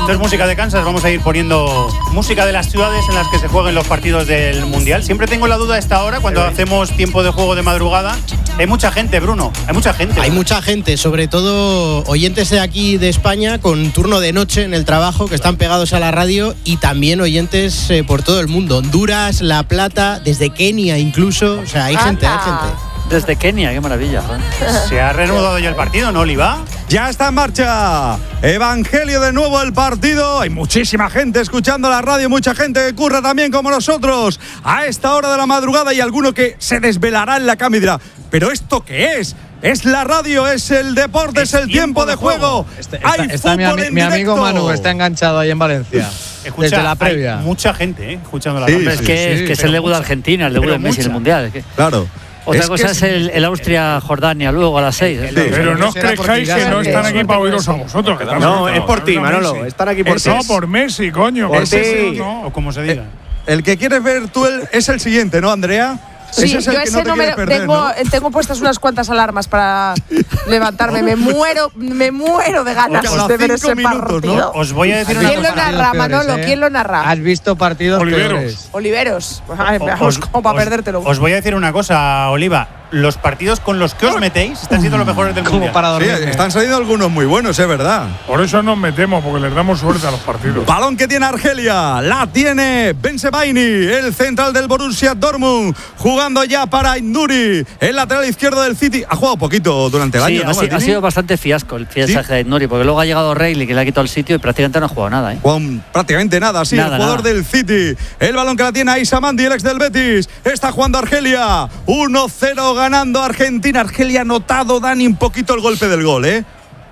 Esto es música de Kansas. Vamos a ir poniendo música de las ciudades en las que se jueguen los partidos del Mundial. Siempre tengo la duda a esta hora, cuando hacemos tiempo de juego de madrugada. Hay mucha gente, Bruno. Hay mucha gente. Hay mucha gente, sobre todo oyentes de aquí de España con turno de noche en el trabajo, que están pegados a la radio, y también oyentes por todo el mundo. Honduras, La Plata, desde Kenia incluso. O sea, hay gente. Desde Kenia, qué maravilla. Se ha reanudado ya el partido, ¿no, Oliva? Ya está en marcha. Evangelio de nuevo el partido. Hay muchísima gente escuchando la radio, mucha gente que curra también como nosotros a esta hora de la madrugada, y alguno que se desvelará en la cama y dirá: ¿pero esto qué es? Es la radio, es el deporte, es el tiempo de juego. Está mi amigo Manu, está enganchado ahí en Valencia. Escucha, desde la previa. Hay mucha gente escuchando la Sí, radio. Es que es el debut de Argentina, el debut de Messi en el Mundial. Claro. Otra cosa es el Austria-Jordania, luego a las 6. Sí. Pero no os creáis que no están aquí para oíros a vosotros. No, es por ti, Manolo. Están aquí por ti. No, por Messi, coño. Por ti. O como se diga. El que quieres ver tú es el siguiente, ¿no, Andrea? Sí, ese es el yo que ese no te quieres perder, ¿no? tengo puestas unas cuantas alarmas para levantarme. Me muero de ganas Cada de ver 5 ese minutos, partido. ¿no? Os voy a decir una ¿Quién lo cosa. narra, Manolo? ¿Quién lo narra? Has visto partidos peores. Oliveros. Ay, vamos como para perdértelo. Os voy a decir una cosa, Oliva. Los partidos con los que os metéis están siendo los mejores del Mundial. Para Sí, dormir. están saliendo algunos muy buenos, es verdad. Por eso nos metemos, porque les damos suerte a los partidos. Balón que tiene Argelia, la tiene Bensebaini, el central del Borussia Dortmund, jugando ya para Induri, el lateral izquierdo del City. Ha jugado poquito durante el año, ¿no, ha Martini? sido bastante fiasco el fichaje de Nuri, porque luego ha llegado Reilly, que le ha quitado el sitio y prácticamente no ha jugado nada. Juan, prácticamente nada, sí, Nada, el jugador del City. El balón que la tiene Aissa Mandi, el ex del Betis. Está jugando Argelia. 1-0 ganando Argentina. Argelia ha notado, Dani, un poquito el golpe del gol, ¿eh?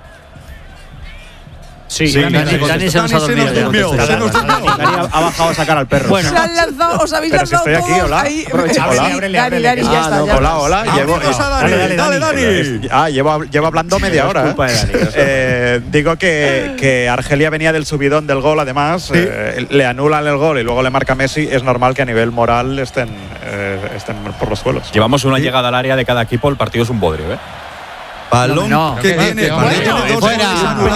Sí, Dani se nos ha dormido. Dani ha bajado a sacar al perro. Bueno, Se han lanzado, os habéis Pero si lanzado estoy aquí, todos hola. ahí. Aprovecha, hola. Dani, ya está. ya Hola. Abrimos a Dani. Dale, Dani. Llevo hablando media hora. Culpa de Dani. Digo que Argelia venía del subidón del gol, además. Le anulan el gol y luego le marca Messi. Es normal que a nivel moral estén por los suelos. Llevamos una llegada al área de cada equipo, el partido es un bodrio, ¿eh? Balón que tiene. Fuera.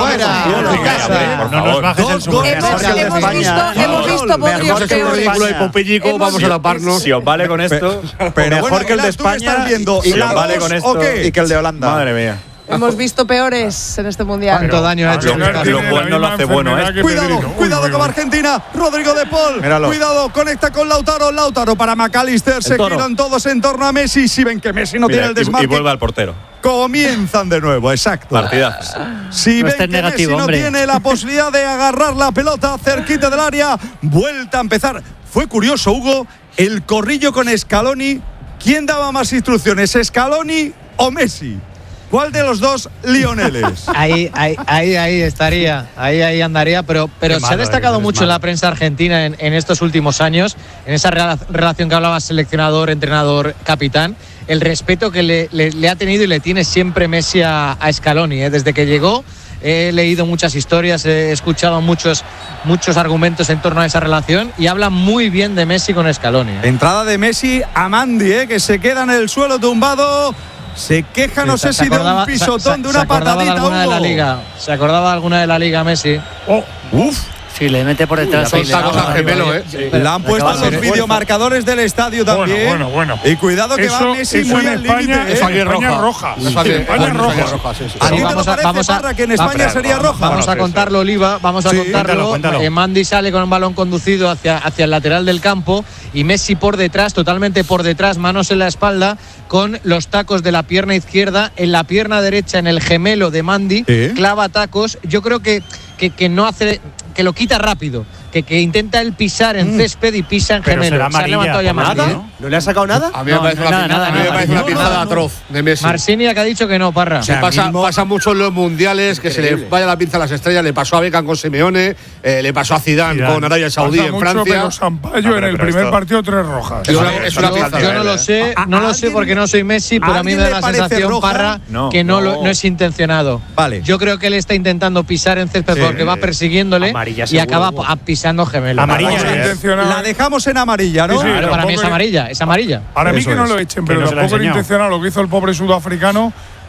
No nos bajes el sumo. Hemos visto podrios peores. Popillico, vamos a taparnos. Si os vale con esto, Pero mejor que el de España y si os vale con esto y que el de Holanda. madre mía. Hemos visto peores en este mundial. ¿Cuánto daño ha hecho? Lo cual no lo hace bueno, ¿eh? Cuidado con Argentina. Rodrigo de Paul. Míralo. Cuidado, conecta con Lautaro. Lautaro para McAllister. Se giran todos en torno a Messi. Si ven que Messi no tiene el desmarque. Y vuelve al portero. Comienzan de nuevo, exacto. Partidas. Si No ven estés que negativo, Messi hombre. no tiene la posibilidad de agarrar la pelota cerquita del área, vuelta a empezar. Fue curioso, Hugo, el corrillo con Scaloni. ¿Quién daba más instrucciones, Scaloni o Messi? ¿Cuál de los dos Lioneles? Ahí estaría, ahí andaría, pero se ha destacado mucho en la prensa argentina en estos últimos años, en esa relación que hablaba seleccionador, entrenador, capitán, el respeto que le ha tenido y le tiene siempre Messi a Scaloni, ¿eh? Desde que llegó. He leído muchas historias, he escuchado muchos argumentos en torno a esa relación y habla muy bien de Messi con Scaloni, ¿eh? Entrada de Messi a Mandi, que se queda en el suelo tumbado. Se queja, no sé si de un pisotón, de una patadita. ¿Se acordaba de alguna de la Liga Messi? Sí, le mete por detrás. La han puesto los videomarcadores del estadio también. Bueno. Y cuidado que va Messi muy al límite. España roja. España roja. ¿A ti te lo parece, Parra, que en España sería roja? Vamos a contarlo, Oliva. Vamos a contarlo. Cuéntalo. Mandi sale con un balón conducido hacia el lateral del campo y Messi por detrás, totalmente por detrás, manos en la espalda, con los tacos de la pierna izquierda en la pierna derecha, en el gemelo de Mandi, clava tacos. Yo creo que no hace, que lo quita rápido, que intenta él pisar en césped y pisa en gemelo. Será Se ha levantado ya amarilla, Mandi, ¿no? ¿No le ha sacado nada? A mí me parece una pintada atroz de Messi. Marciniak ha dicho que no, Parra. Pasa mucho en los mundiales, que se le vaya la pinza a las estrellas. Le pasó a Beckham con Simeone, le pasó a Zidane con Arabia Saudí en Francia. Pero Sampaio en el primer partido 3 rojas. Es una pinza. Yo no lo sé porque no soy Messi, pero a mí me da la sensación, Parra, que no es intencionado. Vale. Yo creo que él está intentando pisar en césped porque va persiguiéndole y acaba pisando gemelo. La dejamos en amarilla, ¿no? Sí, Claro, para mí es amarilla. Para mí Eso que no es. lo echen, Que pero no se lo ha tampoco era enseñado. intencionado lo que hizo el pobre sudafricano.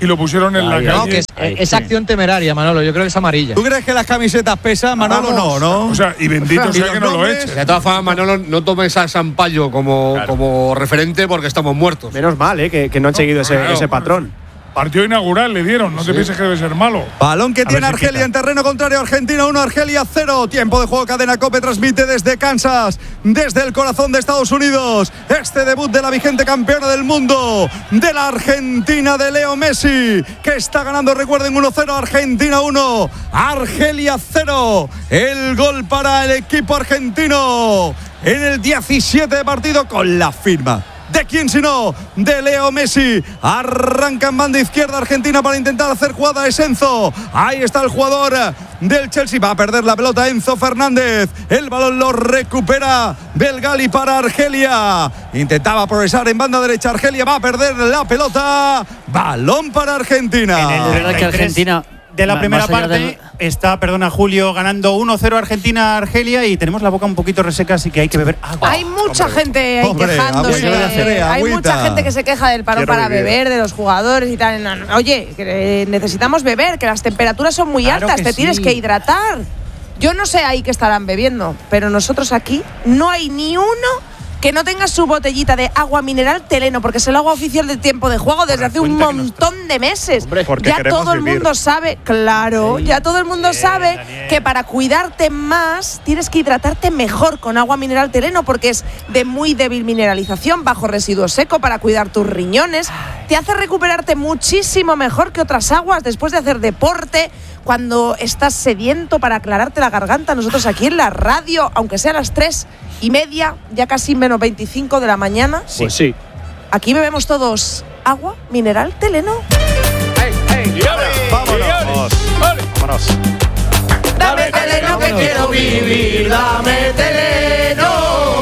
y lo pusieron en la calle. No, que es acción temeraria, Manolo. Yo creo que es amarilla. ¿Tú crees que las camisetas pesan, Manolo? No. O sea, y bendito sea que no lo eche. De todas formas, Manolo, no tomes a Sampaio como referente porque estamos muertos. Menos mal, que no han seguido ese patrón. Partido inaugural le dieron, no te pienses que debe ser malo. Balón que tiene Argelia en terreno contrario, Argentina 1, Argelia 0. Tiempo de juego, Cadena COPE transmite desde Kansas, desde el corazón de Estados Unidos. Este debut de la vigente campeona del mundo, de la Argentina de Leo Messi, que está ganando, recuerden, 1-0, Argentina 1, Argelia 0. El gol para el equipo argentino en el 17 de partido con la firma. ¿De quién sino? De Leo Messi. Arranca en banda izquierda Argentina para intentar hacer jugada. Es Enzo. Ahí está el jugador del Chelsea. Va a perder la pelota Enzo Fernández. El balón lo recupera Belgali para Argelia. Intentaba progresar en banda derecha. Argelia va a perder la pelota. Balón para Argentina. En el verdad que Argentina de la primera parte está, Julio, ganando 1-0 Argentina-Argelia y tenemos la boca un poquito reseca, así que hay que beber agua. Hay mucha gente ahí quejándose. Hay mucha gente que se queja del parón para beber, de los jugadores y tal. No, oye, que necesitamos beber, que las temperaturas son muy altas, te tienes que hidratar. Yo no sé ahí qué estarán bebiendo, pero nosotros aquí no hay ni uno que no tenga su botellita de agua mineral Teleno, porque es el agua oficial del tiempo de juego desde hace un montón de meses. Ya todo el mundo sabe, ya todo el mundo sabe que para cuidarte más tienes que hidratarte mejor con agua mineral Teleno, porque es de muy débil mineralización, bajo residuo seco, para cuidar tus riñones. Te hace recuperarte muchísimo mejor que otras aguas después de hacer deporte, cuando estás sediento, para aclararte la garganta. Nosotros aquí en la radio, aunque sea a las 3:30, ya casi menos 25 de la mañana. Pues sí. Aquí bebemos todos agua mineral Teleno. Vámonos. Dame Teleno que quiero vivir, dame Teleno.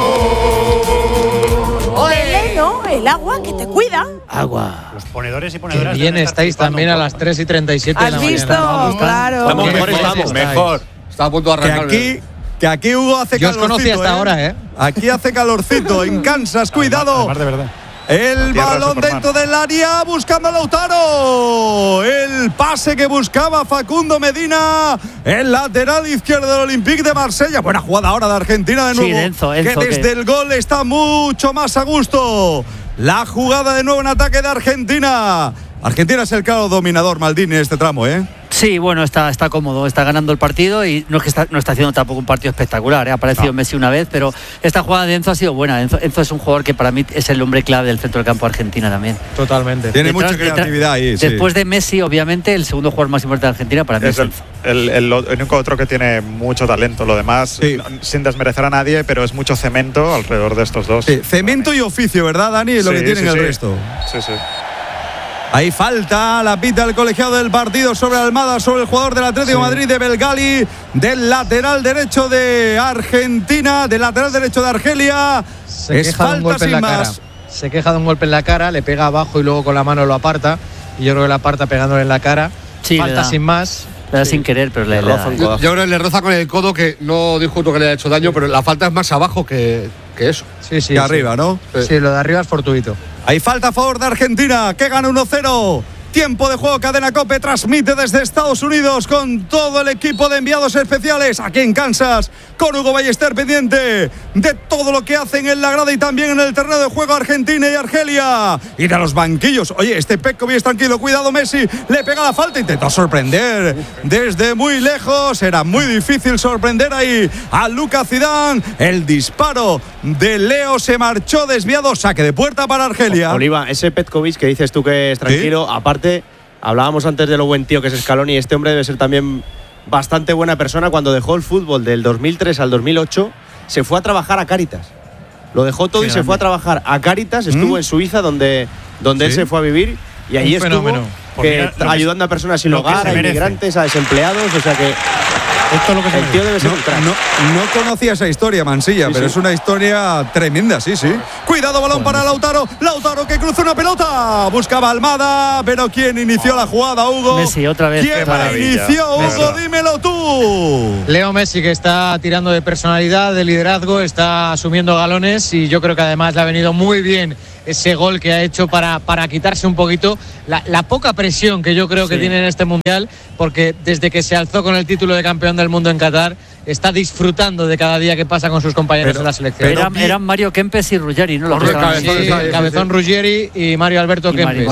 Teleno, el agua que te cuida. Agua. Los ponedores y ponedoras. Bien estáis también a las 3:37 de la mañana. ¿Has visto? Claro. Mejor. Está a punto de arrancar. Que aquí Hugo hace calorcito. Yo os conocí hasta ahora, Aquí hace calorcito en Kansas, cuidado. De verdad. El balón dentro del área buscando a Lautaro. El pase que buscaba Facundo Medina. El lateral izquierdo del Olympique de Marsella. Buena jugada ahora de Argentina de nuevo. Sí, Enzo, que desde el gol está mucho más a gusto. La jugada de nuevo en ataque de Argentina. Argentina es el claro dominador, Maldini, en este tramo, Sí, bueno, está cómodo, está ganando el partido y no es que no está haciendo tampoco un partido espectacular. Ha aparecido Messi una vez, pero esta jugada de Enzo ha sido buena. Enzo es un jugador que para mí es el hombre clave del centro del campo de Argentina también. Totalmente. Tiene mucha creatividad ahí. Después de Messi, obviamente, el segundo jugador más importante de Argentina para mí es Enzo. El único otro que tiene mucho talento. Lo demás, sin desmerecer a nadie, pero es mucho cemento alrededor de estos dos. Sí, cemento y oficio, ¿verdad, Dani? Es lo que tienen el resto. Sí. Ahí falta, la pita el colegiado del partido sobre Almada, sobre el jugador del Atlético de Madrid, de Belgali, del lateral derecho de Argentina, del lateral derecho de Argelia. Se queja de un golpe en la cara. Se queja de un golpe en la cara, le pega abajo y luego con la mano lo aparta. Y yo creo que la aparta pegándole en la cara. Sí, falta sin más. Le da sin querer, pero le roza un codazo. Yo creo que le roza con el codo, que no dijo tú que le ha hecho daño, pero la falta es más abajo que eso. Sí. Que arriba, ¿no? Sí, lo de arriba es fortuito. Hay falta a favor de Argentina, que gana 1-0. Tiempo de juego, Cadena COPE transmite desde Estados Unidos con todo el equipo de enviados especiales aquí en Kansas, con Hugo Ballester pendiente de todo lo que hacen en la grada y también en el terreno de juego Argentina y Argelia. Y de los banquillos. Oye, este Petkovic es tranquilo, cuidado Messi, le pega la falta, intentó sorprender desde muy lejos. Era muy difícil sorprender ahí a Lucas Zidane. El disparo de Leo se marchó desviado, saque de puerta para Argelia. Oliva, ese Petkovic que dices tú que es tranquilo, aparte hablábamos antes de lo buen tío que es Scaloni. Este hombre debe ser también bastante buena persona. Cuando dejó el fútbol del 2003 al 2008 se fue a trabajar a Cáritas. Lo dejó todo y se fue a trabajar a Cáritas. Estuvo en Suiza donde él se fue a vivir y allí estuvo ayudando a personas sin hogar, a inmigrantes, a desempleados. O sea que esto es lo que el tío debe ser un crack. No conocía esa historia, Mansilla, pero es una historia tremenda, sí. Cuidado. Cuidado, balón para Lautaro. Lautaro que cruza una pelota. Buscaba Almada, pero ¿quién inició la jugada, Hugo? Messi, otra vez. ¿Quién la inició, Hugo? Dímelo tú. Leo Messi, que está tirando de personalidad, de liderazgo, está asumiendo galones y yo creo que además le ha venido muy bien ese gol que ha hecho para quitarse un poquito la poca presión que yo creo que tiene en este Mundial, porque desde que se alzó con el título de campeón del mundo en Qatar está disfrutando de cada día que pasa con sus compañeros en la selección. Eran Mario Kempes y Ruggeri, ¿no? Cabezón Ruggeri y Mario Alberto Kempes.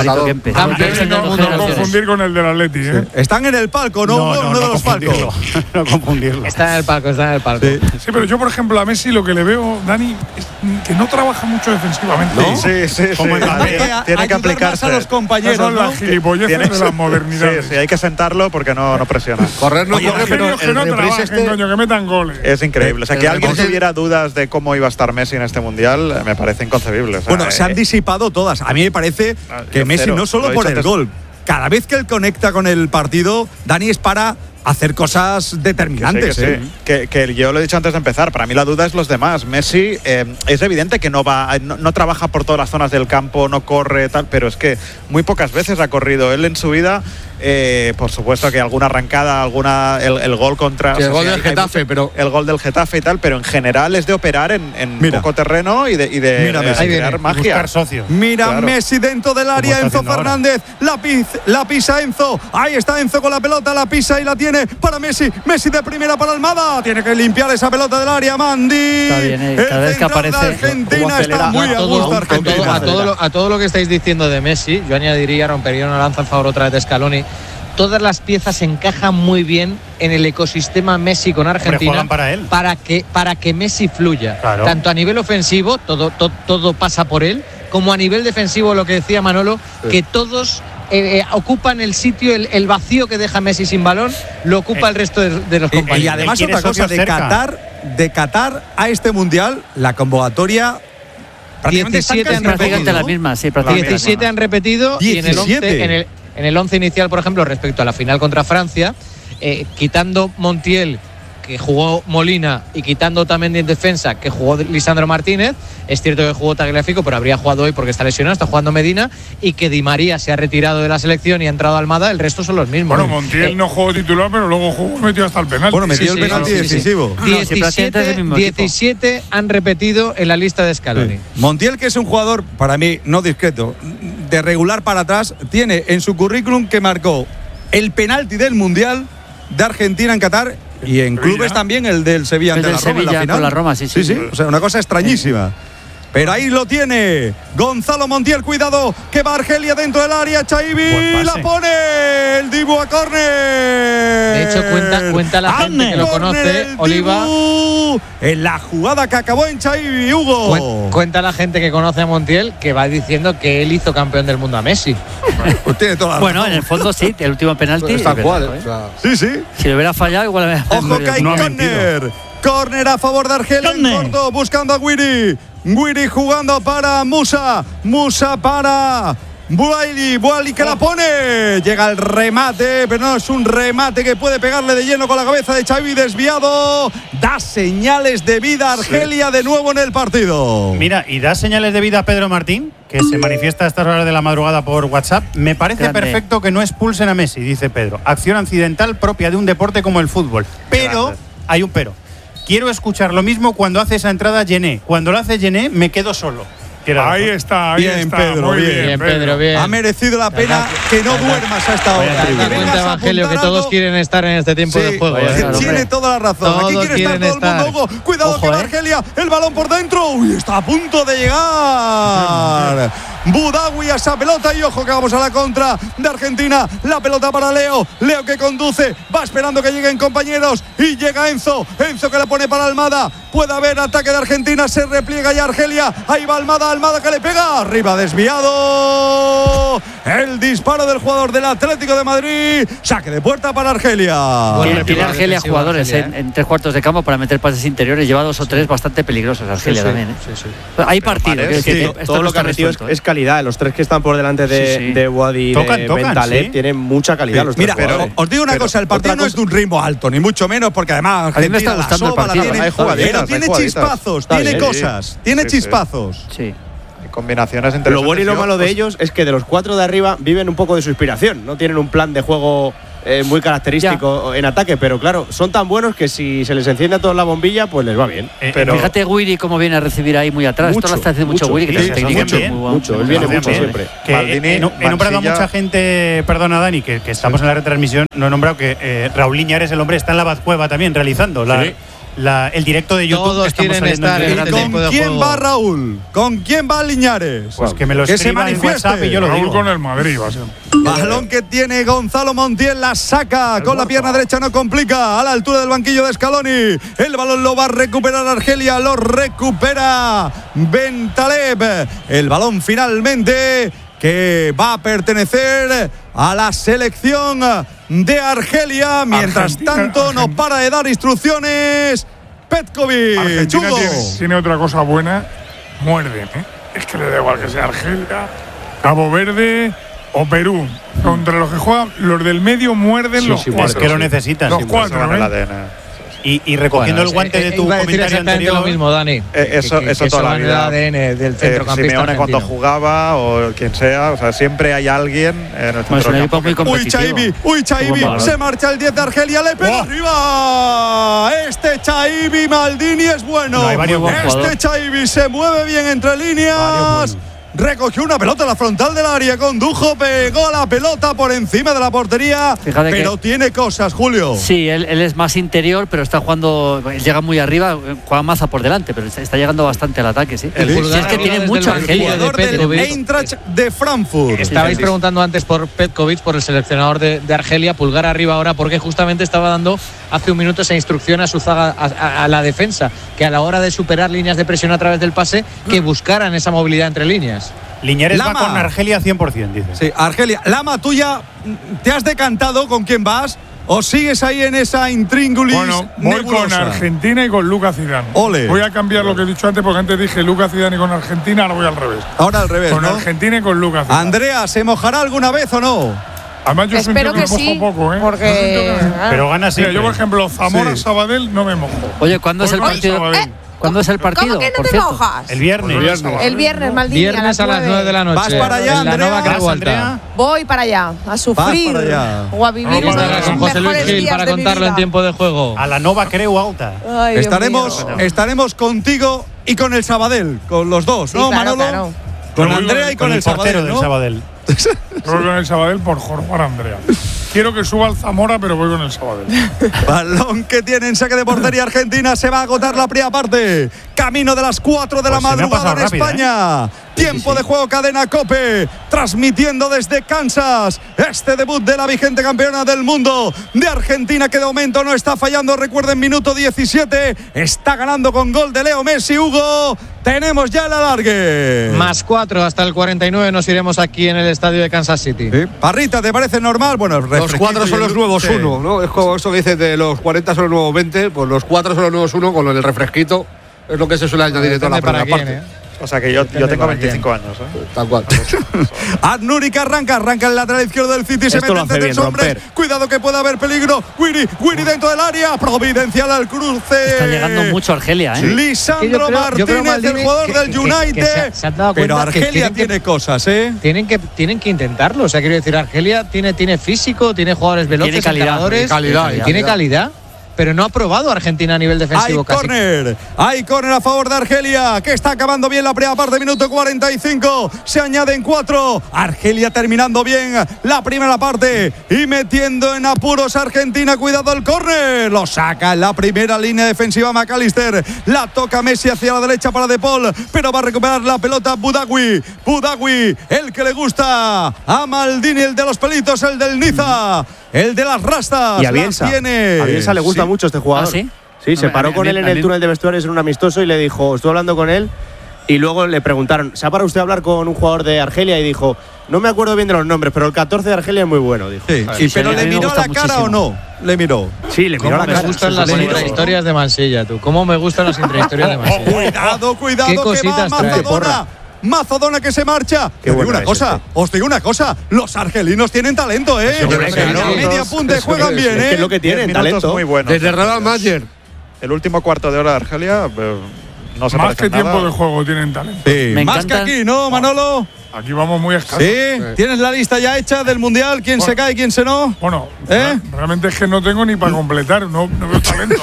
No confundir con el del Atleti, ¿eh? Están en el palco, no de los palcos. No confundirlo. Está en el palco. Sí, pero yo, por ejemplo, a Messi lo que le veo, Dani, es que no trabaja mucho defensivamente. ¿No? Sí. Tiene que aplicarse a los compañeros. Son las gilipolleces de la modernidad. Sí, hay que sentarlo porque no presiona. Correr no corre, pero que no trabajen, coño, que metan goles. Es increíble. O sea, que alguien tuviera dudas de cómo iba a estar Messi en este Mundial me parece inconcebible. O sea, bueno, se han disipado todas. A mí me parece que Messi no solo por el gol. Cada vez que él conecta con el partido, Dani, es para hacer cosas determinantes. Que yo lo he dicho antes de empezar, para mí la duda es los demás. Messi es evidente que no trabaja por todas las zonas del campo, no corre, tal, pero es que muy pocas veces ha corrido él en su vida. Por supuesto que alguna arrancada, el gol contra… el gol del Getafe, pero… El gol del Getafe y tal, pero en general es de operar en poco terreno y de crear magia. Buscar socios. Mira Messi dentro del área, Enzo Fernández, la pisa Enzo. Ahí está Enzo con la pelota, la pisa y la tiene para Messi. Messi de primera para Almada. Tiene que limpiar esa pelota del área, Mandi. Está bien, cada vez que aparece Argentina está muy a gusto Argentina. A todo lo que estáis diciendo de Messi, yo añadiría, rompería una lanza en favor otra vez de Scaloni. Todas las piezas encajan muy bien en el ecosistema Messi con Argentina para que Messi fluya. Claro. Tanto a nivel ofensivo, todo pasa por él, como a nivel defensivo, lo que decía Manolo, que todos ocupan el sitio, el vacío que deja Messi sin balón, lo ocupa el resto de los compañeros. Y además otra cosa, de Qatar a este Mundial, la convocatoria… 17 han repetido. La misma, sí, 17 han repetido 17. Y en el 11 inicial, por ejemplo, respecto a la final contra Francia, quitando Montiel, que jugó Molina, y quitando también en defensa, que jugó Lisandro Martínez, es cierto que jugó Tagliafico, pero habría jugado hoy porque está lesionado, está jugando Medina, y que Di María se ha retirado de la selección y ha entrado Almada, el resto son los mismos. Bueno, Montiel no jugó titular, pero luego jugó, metió hasta el penalti. Bueno, metió el penalti decisivo. 17 han repetido en la lista de Scaloni. Sí. Montiel, que es un jugador, para mí, no discreto, de regular para atrás, tiene en su currículum que marcó el penalti del Mundial de Argentina en Qatar y en clubes también el del Sevilla ante la Roma en la final. Con la Roma, sí. O sea, una cosa extrañísima. Pero ahí lo tiene Gonzalo Montiel, cuidado, que va Argelia dentro del área, Chaibi la pone, el Dibu a córner. De hecho, cuenta la gente que lo conoce, Oliva. En la jugada que acabó en Chaibi, Hugo. Cuenta la gente que conoce a Montiel que va diciendo que él hizo campeón del mundo a Messi. Pues tiene toda la bueno, en el fondo sí, el último penalti. Está cual, sí. Si le hubiera fallado, igual… Ojo que hay córner. Córner a favor de Argelia en corto, buscando a Guiri. Guiri jugando para Musa para Buali que la pone. Llega el remate, pero no es un remate que puede pegarle de lleno con la cabeza de Xavi, desviado. Da señales de vida Argelia de nuevo en el partido. Mira, y da señales de vida a Pedro Martín, que se manifiesta a estas horas de la madrugada por WhatsApp. Me parece perfecto que no expulsen a Messi, dice Pedro. Acción accidental propia de un deporte como el fútbol. Pero, hay un pero. Quiero escuchar lo mismo cuando hace esa entrada Gené. Cuando lo hace Gené, me quedo solo. Ahí está, bien, Pedro, muy bien, Pedro, bien. Ha merecido la pena que no duermas a esta hora. Te das cuenta, Evangelio, que todos quieren estar en este tiempo de juego. Tiene toda la razón. Aquí quiere estar todo el mundo. Cuidado que va Argelia, el balón por dentro. Uy, está a punto de llegar Budawi a esa pelota y ojo que vamos a la contra de Argentina. La pelota para Leo que conduce, va esperando que lleguen compañeros y llega Enzo que la pone para Almada. Puede haber ataque de Argentina, se repliega ya Argelia. Ahí va Almada que le pega, arriba desviado. El disparo del jugador del Atlético de Madrid. Saque de puerta para Argelia. Tiene Argelia jugadores en 3 cuartos de campo para meter pases interiores. Lleva 2 o 3 bastante peligrosos Argelia también. Hay partido. Todo lo que ha metido es calidad. Los 3 que están por delante de Wadi y de Bentaleb tienen mucha calidad. Los 3 Mira, pero os digo una cosa, el partido no es de un ritmo alto, ni mucho menos, porque además a mí me está gustando el partido. Pero tiene chispazos, tiene cosas, tiene chispazos. Sí. combinaciones interesantes. Lo bueno y lo malo de ellos es que de los 4 de arriba viven un poco de su inspiración. No tienen un plan de juego muy característico en ataque, pero claro, son tan buenos que si se les enciende a todos la bombilla, pues les va bien. Pero fíjate Guiri cómo viene a recibir ahí muy atrás. Esto lo está haciendo mucho Guiri, que es mucho. Él viene mucho siempre. He nombrado a mucha gente, perdona Dani, que estamos en la retransmisión, no he nombrado que Raúl Liñares, el hombre, está en la Bazcueva también realizando el directo de YouTube. Todos quieren estar en este tipo de juego. ¿Con quién va Raúl? ¿Con quién va Liñares? Pues que me lo escriba en WhatsApp y yo lo digo. Raúl con el Madrid va a ser. Balón que tiene Gonzalo Montiel, la saca con la pierna derecha, no complica, a la altura del banquillo de Scaloni. El balón lo va a recuperar Argelia, lo recupera Bentaleb. El balón finalmente que va a pertenecer a la selección de Argelia. Mientras tanto, no para de dar instrucciones Petkovic. Argentina tiene otra cosa buena, muerden, Es que le da igual que sea Argelia, Cabo Verde o Perú. Contra los que juegan, los del medio muerden los cuatro. Es que lo necesitan. Los cuatro, Y recogiendo el guante de tu comentario anterior, lo mismo, Dani. Eso toda la vida. El ADN del centrocampista Simeone cuando jugaba o quien sea, o sea, siempre hay alguien en el centrocampo. Uy, Chaibi, se marcha el 10 de Argelia, le pega arriba. Este Chaibi Maldini es bueno. Este Chaibi se mueve bien entre líneas. Recogió una pelota en la frontal del área, condujo, pegó la pelota por encima de la portería. Fíjate pero tiene cosas, Julio. Sí, él es más interior, pero está jugando, llega muy arriba, juega Maza por delante, pero está llegando bastante al ataque, sí. Es que tiene mucho Argelia. El jugador del Eintracht de Frankfurt. Estabais preguntando antes por Petkovic, por el seleccionador de Argelia, pulgar arriba ahora, porque justamente estaba dando hace un minuto esa instrucción a su zaga, a la defensa, que a la hora de superar líneas de presión a través del pase, que buscaran esa movilidad entre líneas. Liñares va con Argelia 100%, dice. Sí, Argelia. Lama, tú ya te has decantado con quién vas o sigues ahí en esa intríngulis Bueno, voy nebulosa. con Argentina y con Lucas Zidane. Ole. Voy a cambiar lo que he dicho antes, porque antes dije Lucas Zidane y con Argentina, ahora voy al revés. Ahora al revés, Con ¿no? Argentina y con Lucas Zidane. Andrea, ¿se mojará alguna vez o no? Además, yo Espero siento que me sí, mojo poco, porque pero gana siempre. Mira, yo, por ejemplo, Zamora-Sabadell no me mojo. Oye, ¿cuándo es el partido? ¿Cuándo es el partido? ¿Cómo que no te mojas? El viernes. El viernes, Maldini. Viernes a las 9 de la noche. ¿Vas para allá, Andrea? Voy para allá, a sufrir. Vas para allá. O a vivir Vamos uno de con los José Luis mejores Gil días para de mi contarlo en vida. tiempo de juego. A la Nova Creu Alta. Ay, Dios Estaremos contigo y con el Sabadell, con los dos, Sí, ¿no, claro, Manolo? claro. Con Andrea y con el portero Sabadell, del ¿no? Sabadell. Voy con el Sabadell por Jorge Andrea. Quiero que suba al Zamora, pero voy con el Sabadell. Balón que tiene en saque de portería Argentina. Se va a agotar la primera parte. Camino de las 4 de la madrugada en España. Tiempo de juego, cadena COPE. Transmitiendo desde Kansas. Este debut de la vigente campeona del mundo de Argentina, que de momento no está fallando. Recuerden, minuto 17. Está ganando con gol de Leo Messi. Hugo, tenemos ya el alargue. +4 hasta el 49 nos iremos aquí en el estadio de Kansas City. ¿Sí? Parrita, ¿te parece normal? Bueno, los 4 son los nuevos 1, ¿no? Es como eso que dices de los 40 son los nuevos 20, pues los 4 son los nuevos 1 con el refresquito. Es lo que se suele añadir en toda la primera parte. O sea que yo tengo 25 años, Tal cual. Adnuri que arranca el lateral izquierdo del City. Se mete entre 3 hombres. Cuidado que puede haber peligro. Guiri dentro del área. Providencial al cruce. Está llegando mucho Argelia, ¿eh? Lisandro Martínez, el jugador del United. Pero Argelia tiene cosas, ¿eh? Tienen que intentarlo. O sea, quiero decir, Argelia tiene físico, tiene jugadores veloces, tiene calidad. Pero no ha probado Argentina a nivel defensivo. Hay córner a favor de Argelia, que está acabando bien la primera parte, minuto 45. Se añaden 4. Argelia terminando bien la primera parte y metiendo en apuros a Argentina. Cuidado el córner. Lo saca en la primera línea defensiva McAllister. La toca Messi hacia la derecha para De Paul, pero va a recuperar la pelota Budawi, el que le gusta a Maldini, el de los pelitos, el del Niza, el de las rastas. Y a Bielsa. A Bielsa le gusta mucho este jugador. ¿Ah, sí? Sí, se paró con él en el túnel de vestuarios en un amistoso y le dijo, estuve hablando con él y luego le preguntaron, ¿se ha parado usted a hablar con un jugador de Argelia? Y dijo, no me acuerdo bien de los nombres, pero el 14 de Argelia es muy bueno, dijo. Pero ¿le miró a la cara o no? ¿Le miró? Sí, le miró a la cara. Me gustan las intrahistorias de Mansilla, tú. ¿Cómo me gustan las intrahistorias de Mansilla? Cuidado, que va Mazadona. Mazadona que se marcha. Os digo una cosa, los argelinos tienen talento, ¿eh? Media punta juegan bien, ¿eh? Es lo que tienen, talento. Muy bueno. Desde Real Madrid. El último cuarto de hora de Argelia, no se más parecen que tiempo nada. de juego tienen talento. Sí, más que aquí, ¿no, Manolo? Aquí vamos muy escasos. Sí, ¿tienes la lista ya hecha del Mundial? ¿Quién se cae, quién se no? Bueno, realmente es que no tengo ni para completar, no veo talento.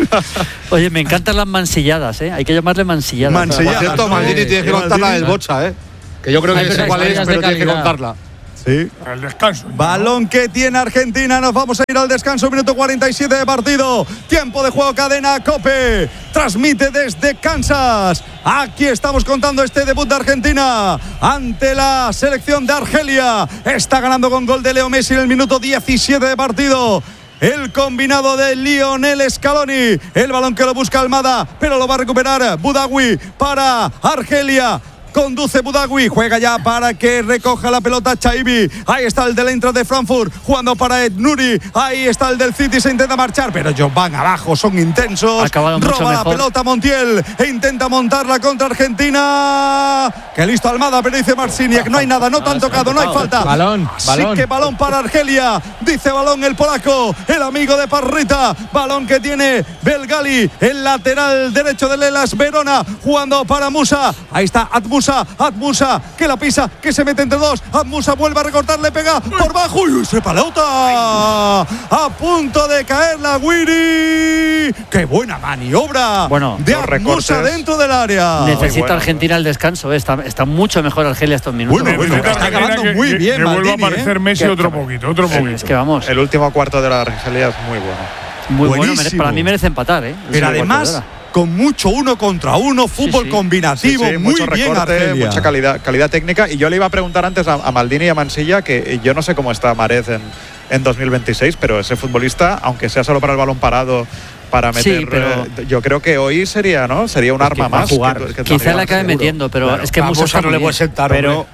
Oye, me encantan las mansilladas, ¿eh? Hay que llamarle mansilladas. Por cierto, Maldini tiene que contar la del Bocha, que yo creo que sé cuál es, pero tiene que contarla. Sí. El descanso. Balón que tiene Argentina. Nos vamos a ir al descanso. Minuto 47 de partido. Tiempo de juego. Cadena COPE. Transmite desde Kansas. Aquí estamos contando este debut de Argentina ante la selección de Argelia. Está ganando con gol de Leo Messi en el minuto 17 de partido. El combinado de Lionel Scaloni. El balón que lo busca Almada, pero lo va a recuperar Boudaoui para Argelia. Conduce Boudaoui, juega ya para que recoja la pelota Chaibi. Ahí está el del Eintracht de Frankfurt, jugando para Ed Nuri. Ahí está el del City, se intenta marchar, pero ellos van abajo, son intensos. Roba la pelota Montiel e intenta montarla contra Argentina. Que listo Almada, pero dice Marciniak, no hay nada, no te han tocado, no hay falta. Balón. Así que balón para Argelia. Dice balón el polaco, el amigo de Parrita. Balón que tiene Belgali, el lateral derecho del Hellas Verona, jugando para Musa. Ahí está Atmusa, que la pisa, que se mete entre dos. Atmusa vuelve a recortar, le pega por bajo. ¡Uy, se pelota! A punto de caer la Guiri. ¡Qué buena maniobra! De Atmusa dentro del área. Necesita Argentina el descanso. Está mucho mejor Argelia estos minutos. Bueno, está acabando muy bien. Que vuelva a aparecer Messi otro poquito. Es que vamos. El último cuarto de la Argelia es muy bueno. Muy bueno. Para mí merece empatar, ¿eh? Pero además, con mucho 1 contra 1, fútbol combinativo, muy mucho bien recorte, Argelia. mucha calidad técnica. Y yo le iba a preguntar antes a Maldini y a Mansilla, que yo no sé cómo está Mahrez en 2026, pero ese futbolista, aunque sea solo para el balón parado, para meter, yo creo que hoy sería un arma más. Quizá la acabe metiendo, pero es que Musa no le puede sentar. Pero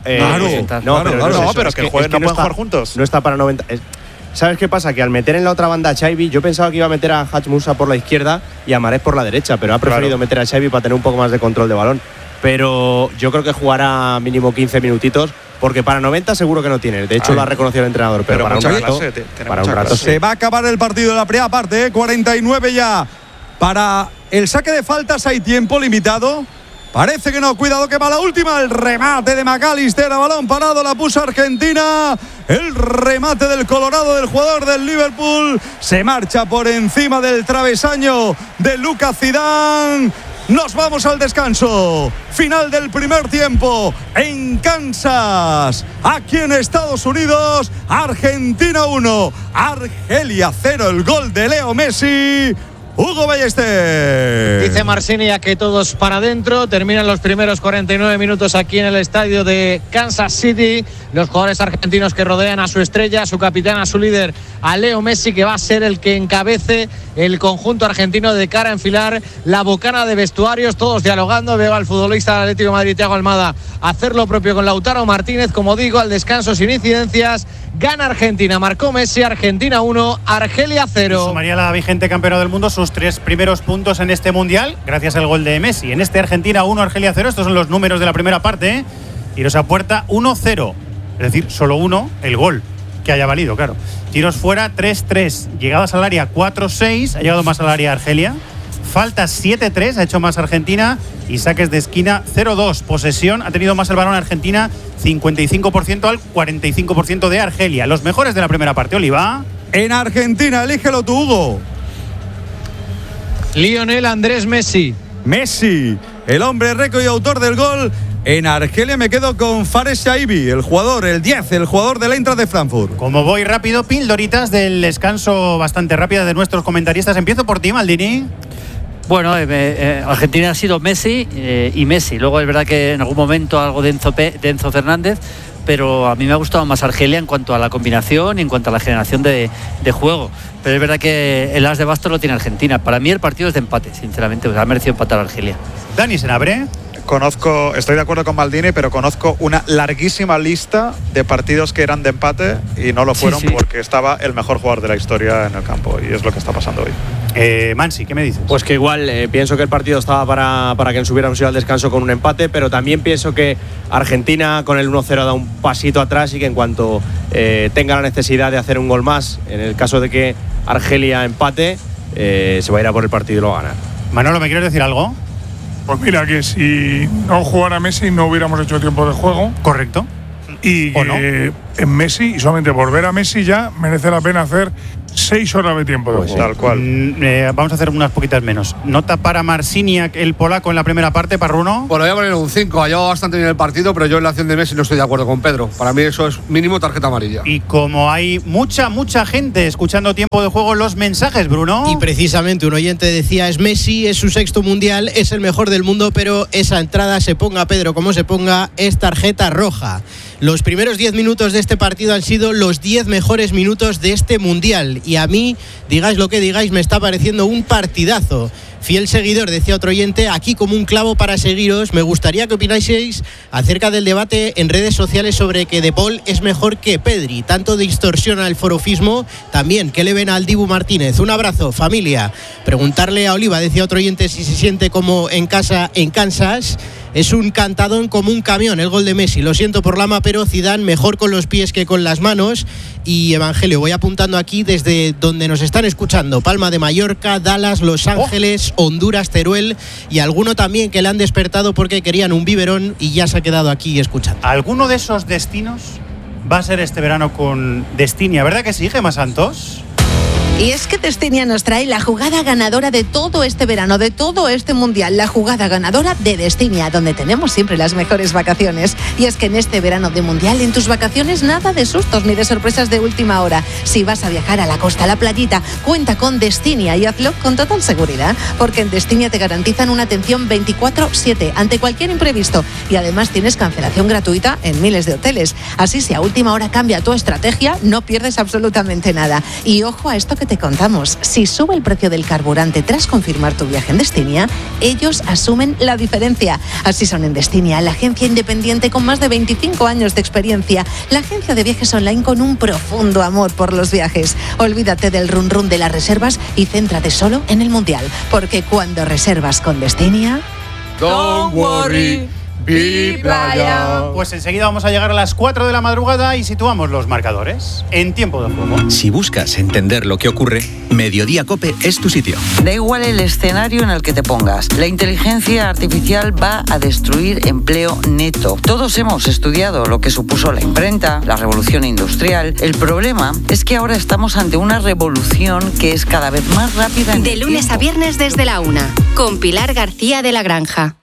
pero es que no pueden jugar juntos. No está para 90. ¿Sabes qué pasa? Que al meter en la otra banda a Chaibi, yo pensaba que iba a meter a Haj Musa por la izquierda y a Mahrez por la derecha, pero ha preferido meter a Chaibi para tener un poco más de control de balón. Pero yo creo que jugará mínimo 15 minutitos, porque para 90 seguro que no tiene. De hecho, lo ha reconocido el entrenador, pero para un rato. Se va a acabar el partido de la primera parte, 49 ya. Para el saque de faltas hay tiempo limitado. Parece que no, cuidado que va la última, el remate de McAllister, a balón parado, la puso Argentina, el remate del Colorado, del jugador del Liverpool, se marcha por encima del travesaño de Lucas Zidane. Nos vamos al descanso, final del primer tiempo en Kansas, aquí en Estados Unidos. Argentina 1, Argelia 0, el gol de Leo Messi. Hugo Ballester. Dice Marciniak que todos para adentro. Terminan los primeros 49 minutos aquí en el estadio de Kansas City. Los jugadores argentinos que rodean a su estrella, a su capitán, a su líder, a Leo Messi, que va a ser el que encabece el conjunto argentino de cara a enfilar la bocana de vestuarios. Todos dialogando. Veo al futbolista del Atlético de Madrid, Thiago Almada, hacer lo propio con Lautaro Martínez. Como digo, al descanso sin incidencias. Gana Argentina, marcó Messi. Argentina 1, Argelia 0. Sumaría la vigente campeona del mundo sus 3 primeros puntos en este mundial, gracias al gol de Messi. En este Argentina 1, Argelia 0. Estos son los números de la primera parte. Tiros a puerta 1-0. Es decir, solo uno, el gol que haya valido, claro. Tiros fuera 3-3. Llegadas al área 4-6. Ha llegado más al área Argelia. Faltas 7-3. Ha hecho más Argentina. Y saques de esquina 0-2. Posesión. Ha tenido más el balón Argentina. 55% al 45% de Argelia. Los mejores de la primera parte, Oliva. En Argentina, elígelo tú, Hugo. Lionel Andrés Messi. Messi, el hombre récord y autor del gol. En Argelia me quedo con Fares Chaibi, el jugador, el 10, el jugador del Eintracht de Frankfurt. Como voy rápido, pildoritas del descanso bastante rápida de nuestros comentaristas. Empiezo por ti, Maldini. Bueno, Argentina ha sido Messi y Messi. Luego es verdad que en algún momento algo de Enzo Fernández, pero a mí me ha gustado más Argelia en cuanto a la combinación y en cuanto a la generación de juego. Pero es verdad que el as de bastos lo tiene Argentina. Para mí el partido es de empate, sinceramente. Ha merecido empatar a Argelia. Dani Senabre. Estoy de acuerdo con Maldini, pero conozco una larguísima lista de partidos que eran de empate y no lo fueron porque estaba el mejor jugador de la historia en el campo, y es lo que está pasando hoy. Mansi, ¿qué me dices? Pues que igual pienso que el partido estaba para que nos hubiéramos ido al descanso con un empate, pero también pienso que Argentina con el 1-0 da un pasito atrás y que en cuanto tenga la necesidad de hacer un gol más, en el caso de que Argelia empate, se va a ir a por el partido y lo va a ganar. Manolo, ¿me quieres decir algo? Pues mira, que si no jugara Messi no hubiéramos hecho tiempo de juego. Correcto. Y que en Messi, y solamente por ver a Messi ya merece la pena hacer 6 horas de tiempo de juego. Tal cual. Vamos a hacer unas poquitas menos. ¿Nota para Marciniak, el polaco, en la primera parte, Parruno? Bueno, voy a poner un 5. Ha llevado bastante bien el partido, pero yo en la acción de Messi no estoy de acuerdo con Pedro. Para mí eso es mínimo tarjeta amarilla. Y como hay mucha gente escuchando tiempo de juego, los mensajes, Bruno. Y precisamente un oyente decía, es Messi, es su 6º mundial, es el mejor del mundo, pero esa entrada, se ponga Pedro como se ponga, es tarjeta roja. Los primeros 10 minutos de este partido han sido los 10 mejores minutos de este mundial. Y a mí, digáis lo que digáis, me está pareciendo un partidazo. Fiel seguidor, decía otro oyente, aquí como un clavo para seguiros. Me gustaría que opináis acerca del debate en redes sociales sobre que De Paul es mejor que Pedri. Tanto distorsiona el forofismo, también que le ven al Dibu Martínez. Un abrazo, familia. Preguntarle a Oliva, decía otro oyente, si se siente como en casa en Kansas. Es un cantadón como un camión el gol de Messi. Lo siento por Lama, pero Zidane mejor con los pies que con las manos. Y Evangelio, voy apuntando aquí desde donde nos están escuchando: Palma de Mallorca, Dallas, Los Ángeles, Honduras, Teruel, y alguno también que le han despertado porque querían un biberón y ya se ha quedado aquí escuchando. ¿Alguno de esos destinos va a ser este verano con Destinia? ¿Verdad que sí, Gemma Santos? Y es que Destinia nos trae la jugada ganadora de todo este verano, de todo este mundial, la jugada ganadora de Destinia, donde tenemos siempre las mejores vacaciones. Y es que en este verano de mundial, en tus vacaciones, nada de sustos ni de sorpresas de última hora. Si vas a viajar a la costa, a la playita, cuenta con Destinia y hazlo con total seguridad, porque en Destinia te garantizan una atención 24/7 ante cualquier imprevisto, y además tienes cancelación gratuita en miles de hoteles. Así, si a última hora cambia tu estrategia, no pierdes absolutamente nada. Y ojo a esto que te contamos: si sube el precio del carburante tras confirmar tu viaje en Destinia, ellos asumen la diferencia. Así son en Destinia, la agencia independiente con más de 25 años de experiencia, la agencia de viajes online con un profundo amor por los viajes. Olvídate del run run de las reservas y céntrate solo en el mundial, porque cuando reservas con Destinia, don't worry. Playa. Pues enseguida vamos a llegar a las 4 de la madrugada y situamos los marcadores en tiempo de juego. Si buscas entender lo que ocurre, Mediodía COPE es tu sitio. Da igual el escenario en el que te pongas, la inteligencia artificial va a destruir empleo neto. Todos hemos estudiado lo que supuso la imprenta, la revolución industrial. El problema es que ahora estamos ante una revolución que es cada vez más rápida. De lunes a viernes desde la 1, con Pilar García de la Granja.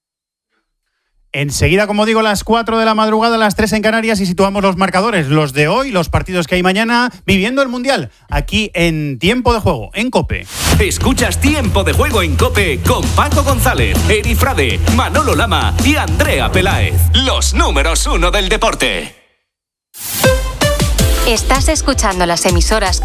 Enseguida, como digo, las 4 de la madrugada, las 3 en Canarias, y situamos los marcadores, los de hoy, los partidos que hay mañana, viviendo el Mundial, aquí en Tiempo de Juego, en COPE. Escuchas Tiempo de Juego en COPE con Paco González, Eri Frade, Manolo Lama y Andrea Peláez. Los números 1 del deporte. Estás escuchando las emisoras